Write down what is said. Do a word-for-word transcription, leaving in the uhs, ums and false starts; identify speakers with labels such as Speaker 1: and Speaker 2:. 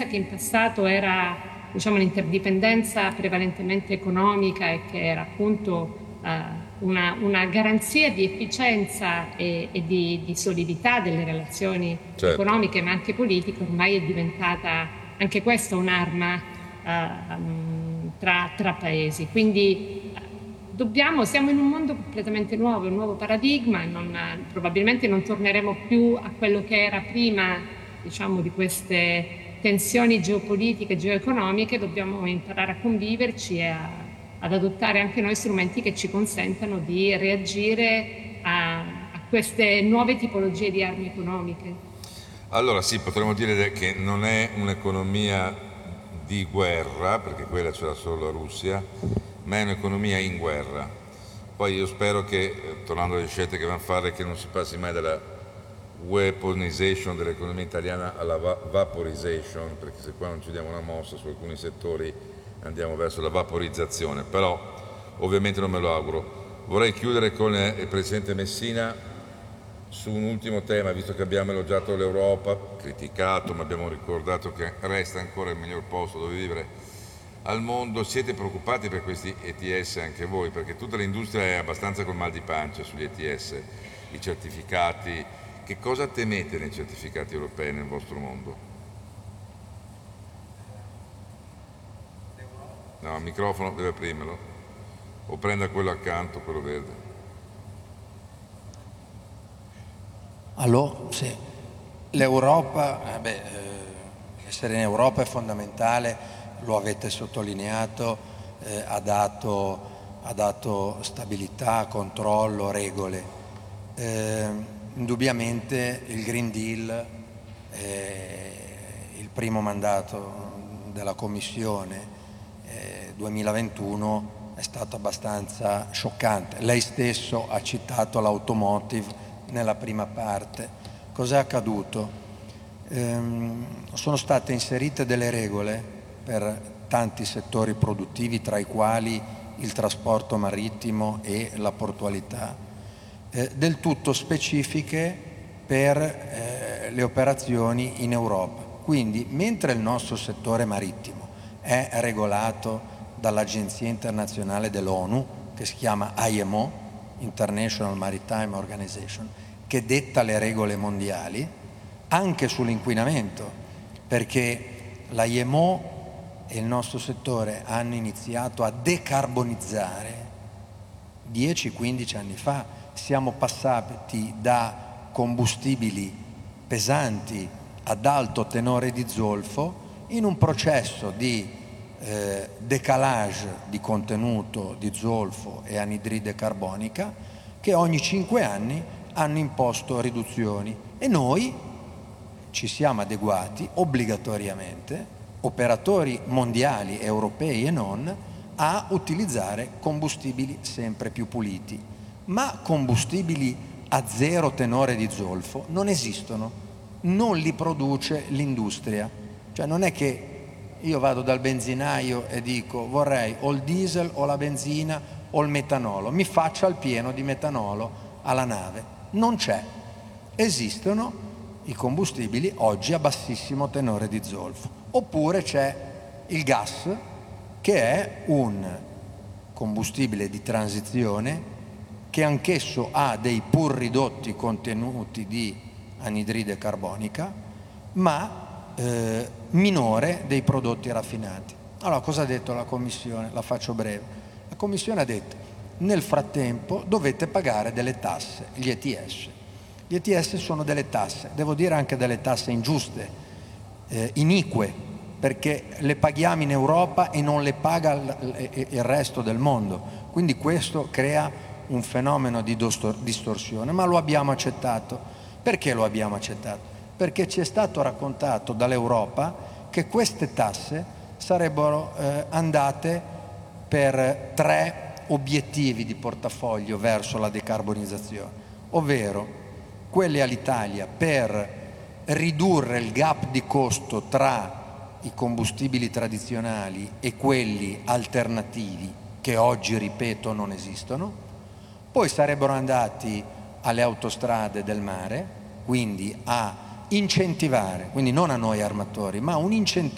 Speaker 1: che in passato era, diciamo, un'interdipendenza prevalentemente economica e che era appunto eh, una, una garanzia di efficienza e, e di, di solidità delle relazioni
Speaker 2: Certo.
Speaker 1: economiche ma anche politiche, ormai è diventata anche questa un'arma eh, tra, tra paesi. Quindi eh, dobbiamo, siamo in un mondo completamente nuovo, un nuovo paradigma, non, probabilmente non torneremo più a quello che era prima, diciamo, di queste tensioni geopolitiche, geoeconomiche. Dobbiamo imparare a conviverci e a, ad adottare anche noi strumenti che ci consentano di reagire a, a queste nuove tipologie di armi economiche.
Speaker 2: Allora sì, potremmo dire che non è un'economia di guerra, perché quella ce l'ha solo la Russia, ma è un'economia in guerra. Poi io spero che, eh, tornando alle scelte che vanno a fare, che non si passi mai dalla weaponization dell'economia italiana alla va- vaporization, perché se qua non ci diamo una mossa su alcuni settori andiamo verso la vaporizzazione, però ovviamente non me lo auguro. Vorrei chiudere con eh, il Presidente Messina su un ultimo tema, visto che abbiamo elogiato l'Europa, criticato, ma abbiamo ricordato che resta ancora il miglior posto dove vivere al mondo. Siete preoccupati per questi E T S anche voi? Perché tutta l'industria è abbastanza col mal di pancia sugli E T S, i certificati. Che cosa temete nei certificati europei nel vostro mondo? No, il microfono deve primerlo, o prenda quello accanto, quello verde.
Speaker 3: Allora, sì, l'Europa, eh beh, eh, essere in Europa è fondamentale, lo avete sottolineato, eh, ha dato, ha dato stabilità, controllo, regole. Eh, indubbiamente il Green Deal, eh, il primo mandato della Commissione eh, duemilaventuno è stato abbastanza scioccante. Lei stesso ha citato l'automotive nella prima parte. Cos'è accaduto? Ehm, sono state inserite delle regole per tanti settori produttivi, tra i quali il trasporto marittimo e la portualità, eh, del tutto specifiche per eh, le operazioni in Europa. Quindi, mentre il nostro settore marittimo è regolato dall'Agenzia internazionale dell'ONU, che si chiama I M O, International Maritime Organization, che detta le regole mondiali anche sull'inquinamento, perché la I M O e il nostro settore hanno iniziato a decarbonizzare dieci quindici anni fa. Siamo passati da combustibili pesanti ad alto tenore di zolfo in un processo di eh, decalage di contenuto di zolfo e anidride carbonica che ogni cinque anni hanno imposto riduzioni, e noi ci siamo adeguati obbligatoriamente, operatori mondiali, europei e non, a utilizzare combustibili sempre più puliti. Ma combustibili a zero tenore di zolfo non esistono, non li produce l'industria. Cioè non è che io vado dal benzinaio e dico vorrei o il diesel o la benzina o il metanolo, mi faccia il pieno di metanolo alla nave. Non c'è. Esistono i combustibili oggi a bassissimo tenore di zolfo. Oppure c'è il gas, che è un combustibile di transizione che anch'esso ha dei pur ridotti contenuti di anidride carbonica, ma eh, minore dei prodotti raffinati. Allora, cosa ha detto la Commissione? La faccio breve. La Commissione ha detto: nel frattempo dovete pagare delle tasse, gli E T S. Gli E T S sono delle tasse, devo dire anche delle tasse ingiuste, eh, inique, perché le paghiamo in Europa e non le paga il resto del mondo. Quindi questo crea un fenomeno di distorsione, ma lo abbiamo accettato. Perché lo abbiamo accettato? Perché ci è stato raccontato dall'Europa che queste tasse sarebbero eh, andate per tre obiettivi di portafoglio verso la decarbonizzazione, ovvero quelle all'Italia per ridurre il gap di costo tra i combustibili tradizionali e quelli alternativi che oggi, ripeto, non esistono. Poi sarebbero andati alle autostrade del mare, quindi a incentivare, quindi non a noi armatori, ma un incentivo